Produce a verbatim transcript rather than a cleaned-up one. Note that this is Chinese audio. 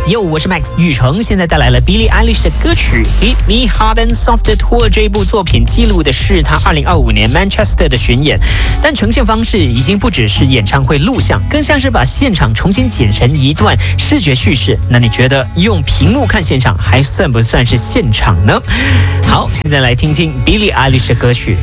哟，我是 Max 宇成，现在带来了 Billie Eilish 的歌曲 Hit Me Hard and Soft Tour。这部作品记录的是他二零二五年 Manchester 的巡演，但呈现方式已经不只是演唱会录像，更像是把现场重新剪成一段视觉叙事。那你觉得用屏幕看现场还算不算是现场呢？好，现在来听听 Billie Eilish 的歌曲。